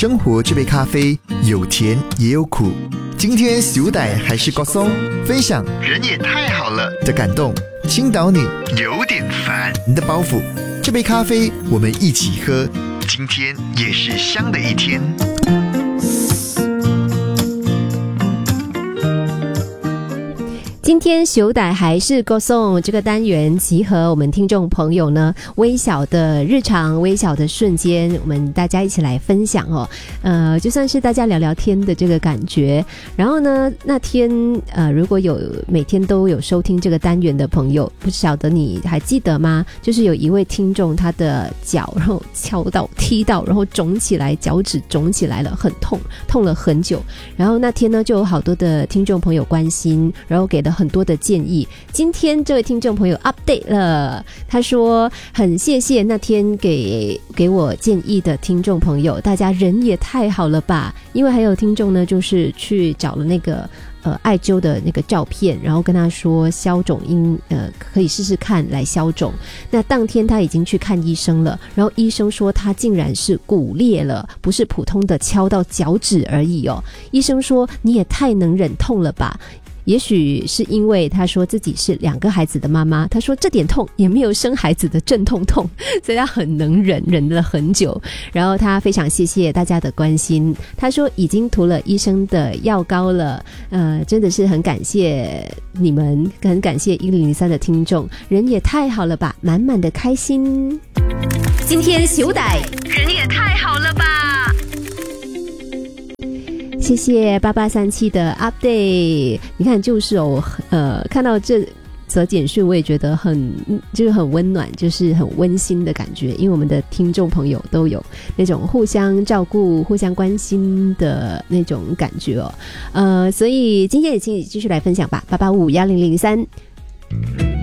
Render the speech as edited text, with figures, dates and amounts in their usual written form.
生活这杯咖啡有甜也有苦。今天小弟还是郭松，分享人也太好了的感动，倾倒你有点烦的包袱。这杯咖啡我们一起喝，今天也是香的一天。 今天小弟还是歌颂这个单元，集合我们听众朋友呢微小的日常、微小的瞬间，我们大家一起来分享哦。就算是大家聊聊天的这个感觉。然后呢，那天如果有每天都有收听这个单元的朋友，不晓得你还记得吗？就是有一位听众，他的脚然后敲到、踢到，然后肿起来，脚趾肿起来了，很痛，痛了很久。然后那天呢，就有好多的听众朋友关心，然后给了很多的建议。今天这位听众朋友 update 了，他说很谢谢那天给我建议的听众朋友，大家人也太好了吧。因为还有听众呢，就是去找了那个艾灸的那个照片，然后跟他说消肿可以试试看来消肿。那当天他已经去看医生了，然后医生说他竟然是骨裂了，不是普通的敲到脚趾而已哦。医生说你也太能忍痛了吧。也许是因为他说自己是2个孩子的妈妈，他说这点痛也没有生孩子的阵痛痛，所以他很能忍了很久。然后他非常谢谢大家的关心，他说已经涂了医生的药膏了，真的是很感谢你们，很感谢1003的听众，人也太好了吧，满满的开心。今天小弟人也太好了吧。谢谢8837的 update。 你看就是看到这则简讯我也觉得很温暖，就是很温馨的感觉，因为我们的听众朋友都有那种互相照顾、互相关心的那种感觉哦。所以今天也请你继续来分享吧，8851003。